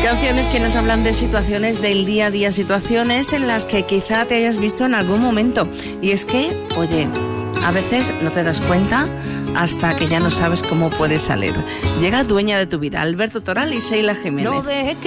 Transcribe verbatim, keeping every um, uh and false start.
Canciones que nos hablan de situaciones del día a día, situaciones en las que quizá te hayas visto en algún momento. Y es que, oye, a veces no te das cuenta hasta que ya no sabes cómo puedes salir. Llega Dueña de tu vida, Alberto Toral y Sheila Jiménez. No dejes